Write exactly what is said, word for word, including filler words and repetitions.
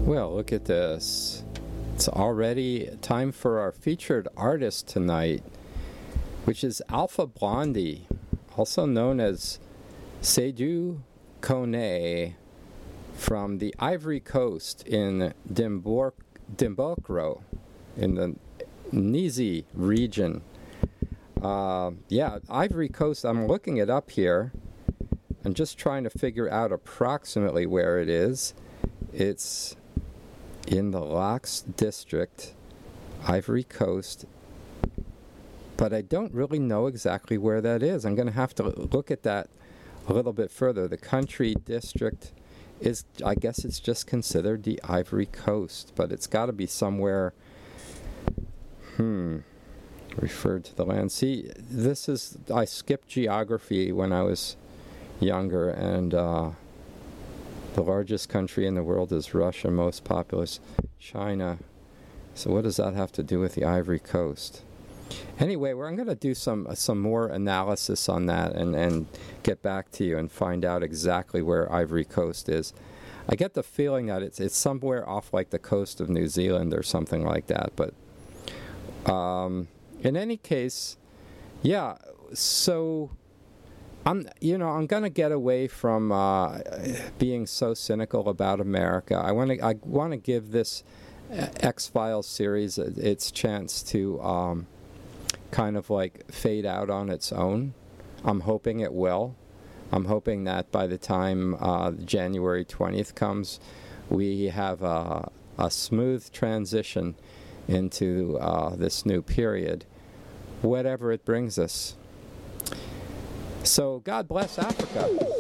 Well, look at this. It's already time for our featured artist tonight, which is Alpha Blondy, also known as Seydou Kone, from the Ivory Coast in Dimbor- Dimbokro, in the Nizi region. Uh, yeah, Ivory Coast, I'm looking it up here. I'm just trying to figure out approximately where it is. It's in the Lax district, Ivory Coast, but I don't really know exactly where that is. I'm going to have to look at that a little bit further. The country district is, I guess it's just considered the Ivory Coast, but it's got to be somewhere, hmm, referred to the land. See, this is, I skipped geography when I was younger, and uh, the largest country in the world is Russia, most populous China. So what does that have to do with the Ivory Coast? Anyway, well, I'm going to do some some more analysis on that and, and get back to you and find out exactly where Ivory Coast is. I get the feeling that it's it's somewhere off like the coast of New Zealand or something like that. But um, in any case, yeah, so I'm, you know, I'm going to get away from uh, being so cynical about America. I want to I want to give this X-Files series its chance to um, kind of like fade out on its own. I'm hoping it will. I'm hoping that by the time uh, January twentieth comes, we have a, a smooth transition into uh, this new period, whatever it brings us. So God bless Africa.